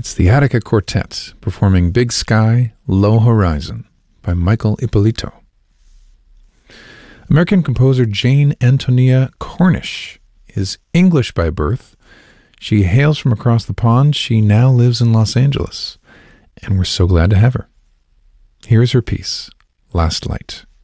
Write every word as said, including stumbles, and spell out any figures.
It's the Attica Quartet performing Big Sky, Low Horizon by Michael Ippolito. American composer Jane Antonia Cornish is English by birth. She hails from across the pond. She now lives in Los Angeles, and we're so glad to have her. Here's her piece, Last Light.